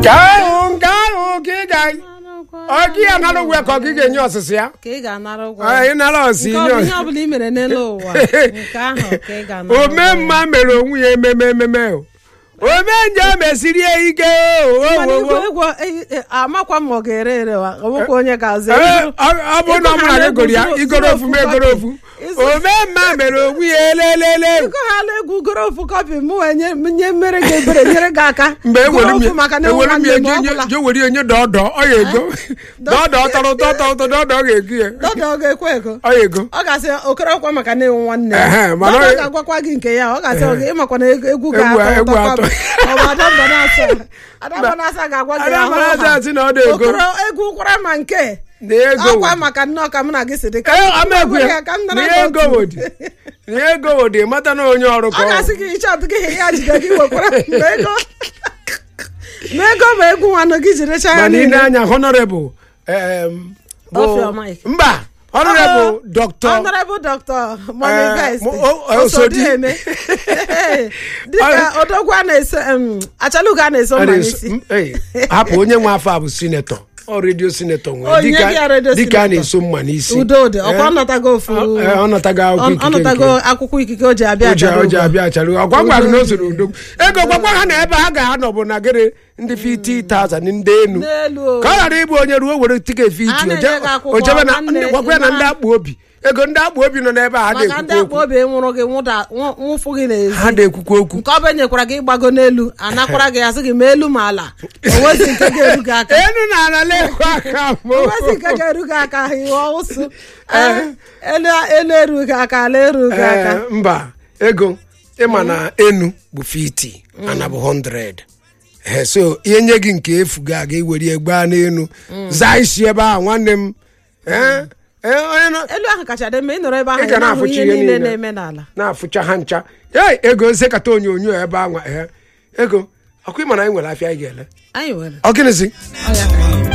Ogi another work or gig yours, yeah? Keg another one. I never see You believe in a low one. Oh, mamma, me. Oh, man, Jamie, Syria, go. I'm a one more guerrero. I won't go on your guys. I won't know. You go off, me. Oh, mamma, we go for copy more and you marry Gaka. You will in your dog, or you go. Dog, oh, you go. I say, Okra, can name one name. I got quacking chaos. I said, I'm going to go. I don't want to say, I don't know. There go. I cannot come against it. I'm go. There go. The matter no your each other. Make one of his honorable. Mba. Honorable Doctor. Honorable Doctor. Money guys. Also, dear me. Odogwan is Achalugan is on my hey, Aponia Wafa senator. Or radio senator. Dikan is some money. Udo, or not go for Onotago, Akuiki Jabia, Jabia, knows Udo. Ego, Baga, no Bonagere in the 50,000 in Denu. Carabo, on your road, would take a fee or Javan and that Bobby. Ego nda Bobby no never had a that Bobby won't forget had a cuckoo. Coven, you could get Bagonelu, and Aquara asking Melu Mala. Was in Kagaka. Was in Kagaka, he also. Eleruka, Mba, Ego, Emana, Enu, Buffiti, and about 100. So, Yenyagin cave, Gagi, with your banenu, Zaisheba, one them, eh? Catch them in the river. I cannot put you in the menala. Now, for Chahancha, yeah, Ego, Sekatonio, you have bang, Ego, a quimana will have I will. I will. How can I see?